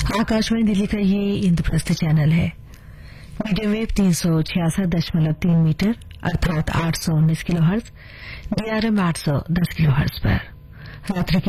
आकाशवाणी दिल्ली का ये इंद्रप्रस्थ चैनल है। मीडियम वेव 366.3 मीटर अर्थात 819 किलोहर्ट्ज, DRM 810 किलोहर्ट्ज पर रात्रि